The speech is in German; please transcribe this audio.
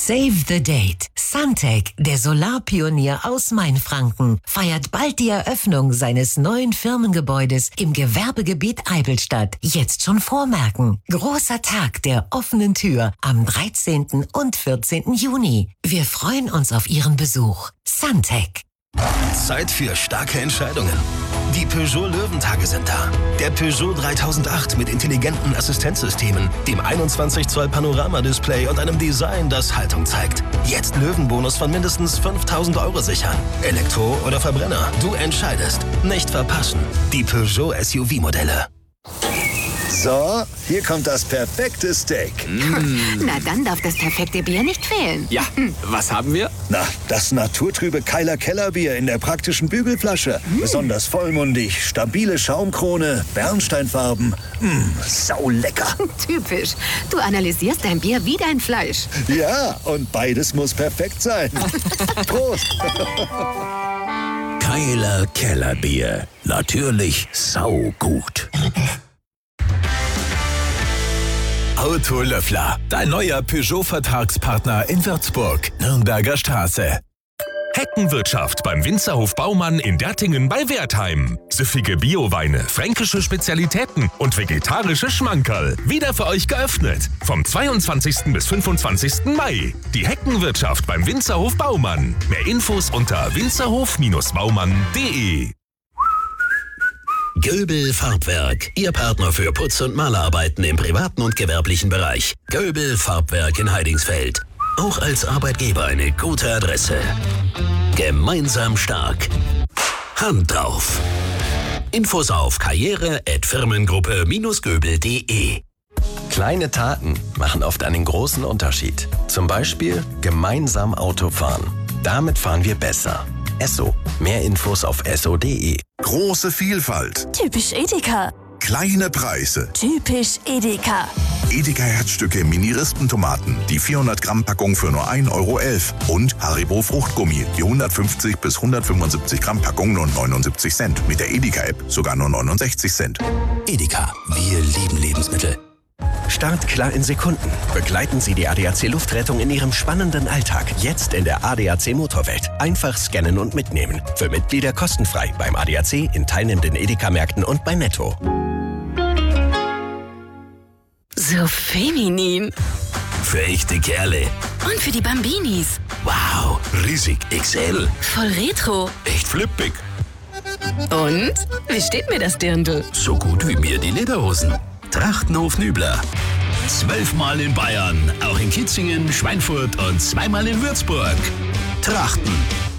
Save the date. Suntech, der Solarpionier aus Mainfranken, feiert bald die Eröffnung seines neuen Firmengebäudes im Gewerbegebiet Eibelstadt. Jetzt schon vormerken. Großer Tag der offenen Tür am 13. und 14. Juni. Wir freuen uns auf Ihren Besuch. Suntech. Zeit für starke Entscheidungen. Die Peugeot Löwentage sind da. Der Peugeot 3008 mit intelligenten Assistenzsystemen, dem 21 Zoll Panoramadisplay und einem Design, das Haltung zeigt. Jetzt Löwenbonus von mindestens 5.000 Euro sichern. Elektro oder Verbrenner, du entscheidest. Nicht verpassen. Die Peugeot SUV-Modelle. So, hier kommt das perfekte Steak. Na, dann darf das perfekte Bier nicht fehlen. Ja, was haben wir? Na, das naturtrübe Keiler Kellerbier in der praktischen Bügelflasche. Besonders vollmundig, stabile Schaumkrone, Bernsteinfarben. Saulecker. Typisch. Du analysierst dein Bier wie dein Fleisch. Ja, und beides muss perfekt sein. Prost. Keiler Kellerbier. Natürlich saugut. Autolöffler, dein neuer Peugeot-Vertragspartner in Würzburg, Nürnberger Straße. Heckenwirtschaft beim Winzerhof Baumann in Dertingen bei Wertheim. Süffige Bioweine, fränkische Spezialitäten und vegetarische Schmankerl. Wieder für euch geöffnet. Vom 22. bis 25. Mai. Die Heckenwirtschaft beim Winzerhof Baumann. Mehr Infos unter winzerhof-baumann.de. Göbel Farbwerk, Ihr Partner für Putz- und Malerarbeiten im privaten und gewerblichen Bereich. Göbel Farbwerk in Heidingsfeld. Auch als Arbeitgeber eine gute Adresse. Gemeinsam stark. Hand drauf. Infos auf karriere@firmengruppe-göbel.de. Kleine Taten machen oft einen großen Unterschied. Zum Beispiel gemeinsam Auto fahren. Damit fahren wir besser. Esso. Mehr Infos auf esso.de. Große Vielfalt. Typisch Edeka. Kleine Preise. Typisch Edeka. Edeka Herzstücke Mini-Rispentomaten. Die 400 Gramm Packung für nur 1,11 Euro. Und Haribo Fruchtgummi. Die 150 bis 175 Gramm Packung nur 79 Cent. Mit der Edeka-App sogar nur 69 Cent. Edeka. Wir lieben Lebensmittel. Start klar in Sekunden. Begleiten Sie die ADAC Luftrettung in Ihrem spannenden Alltag. Jetzt in der ADAC Motorwelt. Einfach scannen und mitnehmen. Für Mitglieder kostenfrei beim ADAC, in teilnehmenden Edeka-Märkten und bei Netto. So feminin. Für echte Kerle. Und für die Bambinis. Wow, riesig XL. Voll retro. Echt flippig. Und? Wie steht mir das Dirndl? So gut wie mir die Lederhosen. Trachtenhof Nübler. 12-mal in Bayern, auch in Kitzingen, Schweinfurt und 2-mal in Würzburg. Trachten.